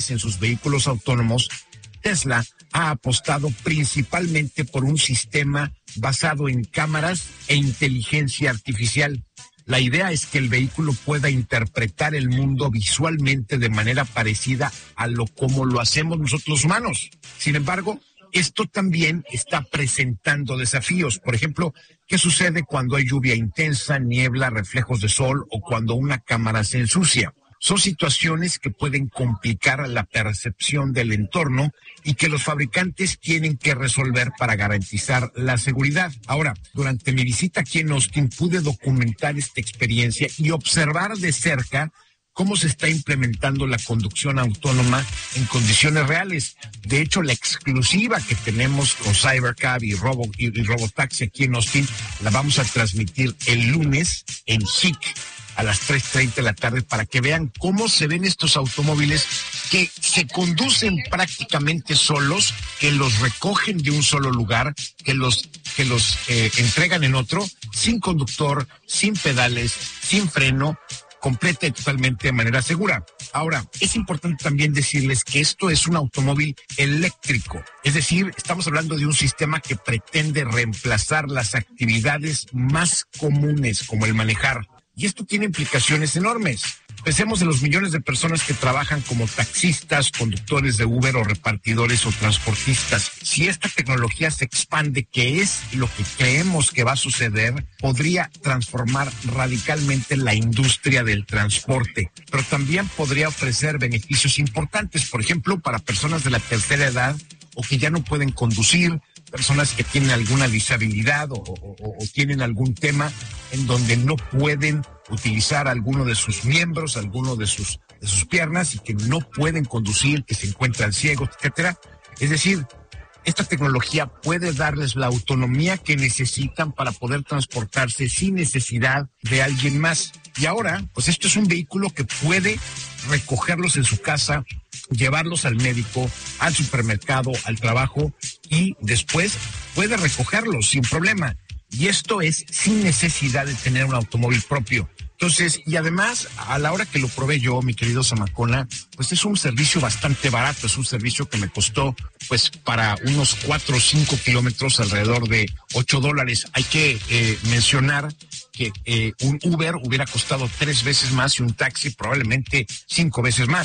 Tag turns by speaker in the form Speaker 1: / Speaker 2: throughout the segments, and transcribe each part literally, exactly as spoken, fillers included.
Speaker 1: en sus vehículos autónomos, Tesla ha apostado principalmente por un sistema basado en cámaras e inteligencia artificial. La idea es que el vehículo pueda interpretar el mundo visualmente de manera parecida a lo como lo hacemos nosotros los humanos. Sin embargo, esto también está presentando desafíos. Por ejemplo, ¿qué sucede cuando hay lluvia intensa, niebla, reflejos de sol o cuando una cámara se ensucia? Son situaciones que pueden complicar la percepción del entorno y que los fabricantes tienen que resolver para garantizar la seguridad. Ahora, durante mi visita aquí en Austin pude documentar esta experiencia y observar de cerca cómo se está implementando la conducción autónoma en condiciones reales. De hecho, la exclusiva que tenemos con Cybercab y, Robo, y, y Robotaxi aquí en Austin la vamos a transmitir el lunes en H I C a las tres treinta de la tarde para que vean cómo se ven estos automóviles que se conducen prácticamente solos, que los recogen de un solo lugar, que los, que los eh, entregan en otro, sin conductor, sin pedales, sin freno, completa y totalmente de manera segura. Ahora, es importante también decirles que esto es un automóvil eléctrico, es decir, estamos hablando de un sistema que pretende reemplazar las actividades más comunes como el manejar. Y esto tiene implicaciones enormes. Pensemos en los millones de personas que trabajan como taxistas, conductores de Uber o repartidores o transportistas. Si esta tecnología se expande, que es lo que creemos que va a suceder, podría transformar radicalmente la industria del transporte. Pero también podría ofrecer beneficios importantes, por ejemplo, para personas de la tercera edad o que ya no pueden conducir, personas que tienen alguna disabilidad o, o, o tienen algún tema en donde no pueden utilizar alguno de sus miembros, alguno de sus, de sus piernas y que no pueden conducir, que se encuentran ciegos, etcétera. Es decir, esta tecnología puede darles la autonomía que necesitan para poder transportarse sin necesidad de alguien más. Y ahora, pues esto es un vehículo que puede recogerlos en su casa, llevarlos al médico, al supermercado, al trabajo y después puede recogerlos sin problema. Y esto es sin necesidad de tener un automóvil propio. Entonces, y además, a la hora que lo probé yo, mi querido Zamacona, pues es un servicio bastante barato, es un servicio que me costó, pues para unos cuatro o cinco kilómetros, alrededor de ocho dólares. Hay que eh, mencionar que eh, un Uber hubiera costado tres veces más y un taxi probablemente cinco veces más.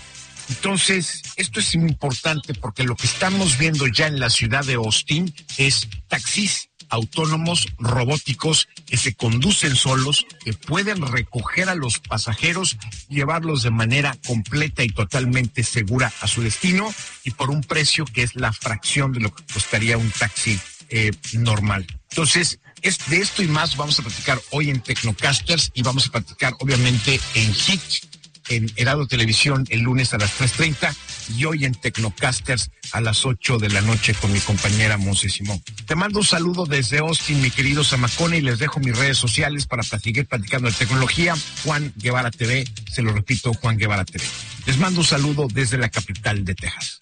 Speaker 1: Entonces, esto es importante porque lo que estamos viendo ya en la ciudad de Austin es taxis autónomos robóticos que se conducen solos, que pueden recoger a los pasajeros, llevarlos de manera completa y totalmente segura a su destino y por un precio que es la fracción de lo que costaría un taxi eh, normal. Entonces, es de esto y más vamos a platicar hoy en Tecnocasters y vamos a platicar obviamente en Hit, en Heraldo Televisión el lunes a las tres treinta y hoy en Tecnocasters a las ocho de la noche con mi compañera Monse Simón. Te mando un saludo desde Austin, mi querido Zamacona, y les dejo mis redes sociales para seguir platicando de tecnología. Juan Guevara T V, se lo repito, Juan Guevara T V. Les mando un saludo desde la capital de Texas.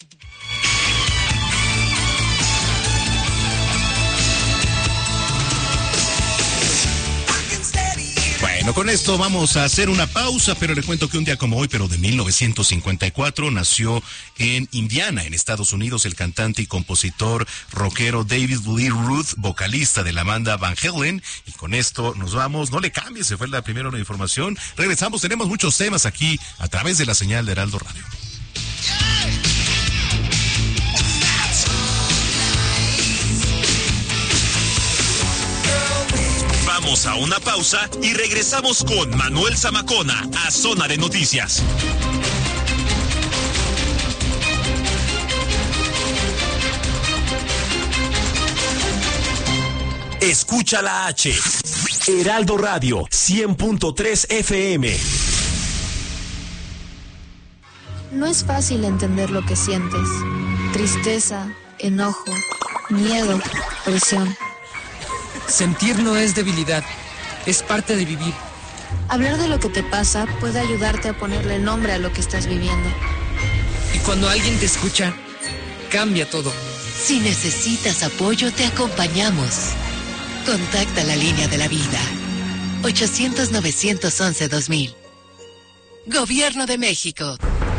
Speaker 2: Bueno, con esto vamos a hacer una pausa, pero le cuento que un día como hoy, pero de mil novecientos cincuenta y cuatro, nació en Indiana, en Estados Unidos, el cantante y compositor rockero David Lee Roth, vocalista de la banda Van Halen. Y con esto nos vamos, no le cambies, se fue la primera hora de información. Regresamos, tenemos muchos temas aquí a través de la señal de Heraldo Radio.
Speaker 3: Vamos a una pausa y regresamos con Manuel Zamacona a Zona de Noticias. Escucha la H. Heraldo Radio, cien punto tres F M.
Speaker 4: No es fácil entender lo que sientes. Tristeza, enojo, miedo, presión.
Speaker 5: Sentir no es debilidad, es parte de vivir.
Speaker 4: Hablar de lo que te pasa puede ayudarte a ponerle nombre a lo que estás viviendo.
Speaker 5: Y cuando alguien te escucha, cambia todo.
Speaker 6: Si necesitas apoyo, te acompañamos. Contacta la línea de la vida. ochocientos, novecientos once, dos mil. Gobierno de México.